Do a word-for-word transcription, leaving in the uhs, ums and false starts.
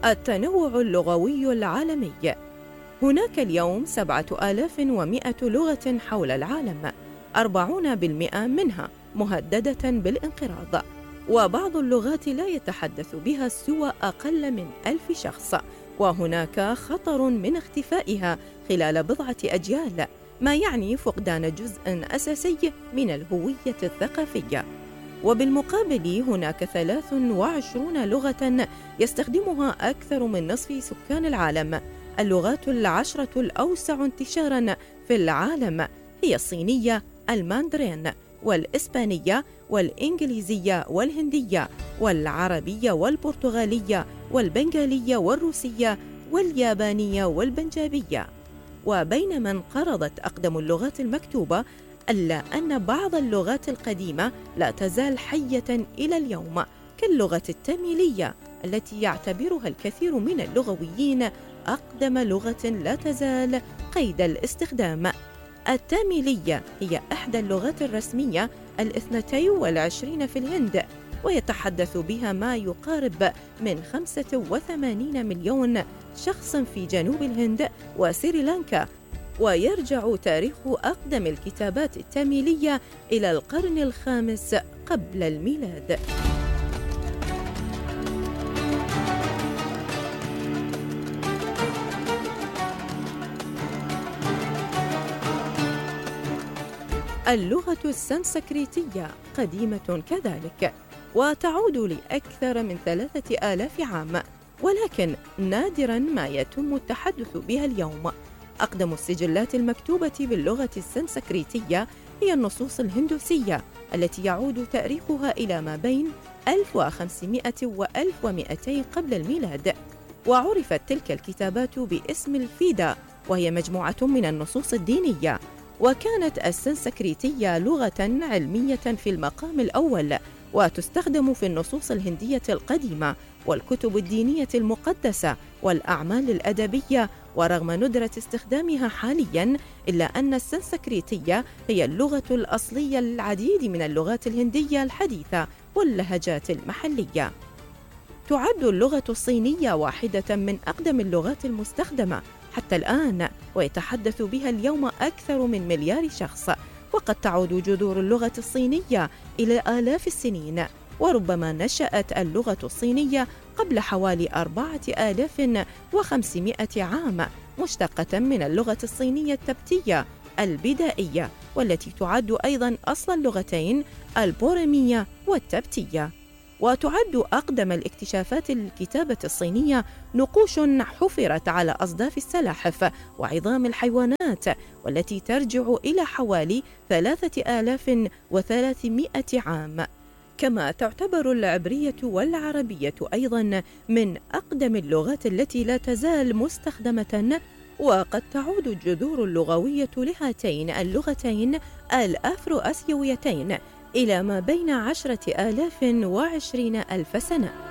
التنوع اللغوي العالمي. هناك اليوم سبعة آلاف ومئة لغة حول العالم، أربعين بالمئة منها مهددة بالانقراض، وبعض اللغات لا يتحدث بها سوى أقل من ألف شخص، وهناك خطر من اختفائها خلال بضعة أجيال، ما يعني فقدان جزء أساسي من الهوية الثقافية. وبالمقابل هناك ثلاث وعشرين لغة يستخدمها أكثر من نصف سكان العالم. اللغات العشرة الأوسع انتشاراً في العالم هي الصينية، الماندرين، والإسبانية، والإنجليزية، والهندية، والعربية، والبرتغالية، والبنغالية، والروسية، واليابانية، والبنجابية. وبينما انقرضت أقدم اللغات المكتوبة، إلا أن بعض اللغات القديمة لا تزال حية إلى اليوم، كاللغة التاميلية التي يعتبرها الكثير من اللغويين أقدم لغة لا تزال قيد الاستخدام. التاميلية هي إحدى اللغات الرسمية الاثنتي والعشرين في الهند، ويتحدث بها ما يقارب من خمسة وثمانين مليون شخص في جنوب الهند وسريلانكا. ويرجع تاريخ أقدم الكتابات التاميلية إلى القرن الخامس قبل الميلاد. اللغة السنسكريتية قديمة كذلك، وتعود لأكثر من ثلاثة آلاف عام، ولكن نادراً ما يتم التحدث بها اليوم. أقدم السجلات المكتوبة باللغة السنسكريتية هي النصوص الهندوسية التي يعود تاريخها إلى ما بين ألف وخمسمائة وألف ومئتين قبل الميلاد، وعرفت تلك الكتابات باسم الفيدا، وهي مجموعة من النصوص الدينية. وكانت السنسكريتية لغة علمية في المقام الأول، وتستخدم في النصوص الهندية القديمة والكتب الدينية المقدسة والأعمال الأدبية. ورغم ندرة استخدامها حالياً، إلا أن السنسكريتية هي اللغة الأصلية للعديد من اللغات الهندية الحديثة واللهجات المحلية. تعد اللغة الصينية واحدة من أقدم اللغات المستخدمة حتى الآن، ويتحدث بها اليوم أكثر من مليار شخص، وقد تعود جذور اللغة الصينية إلى آلاف السنين، وربما نشأت اللغة الصينية قبل حوالي أربعة آلاف وخمسمائة عام، مشتقة من اللغة الصينية التبتية البدائية، والتي تعد أيضاً أصل اللغتين البوريمية والتبتية. وتعد أقدم الاكتشافات الكتابة الصينية نقوش حفرت على أصداف السلاحف وعظام الحيوانات، والتي ترجع إلى حوالي ثلاثة آلاف وثلاثمائة عام. كما تعتبر العبرية والعربية أيضاً من أقدم اللغات التي لا تزال مستخدمة، وقد تعود الجذور اللغوية لهاتين اللغتين الأفرو أسيويتين إلى ما بين عشرة آلاف وعشرين ألف سنة.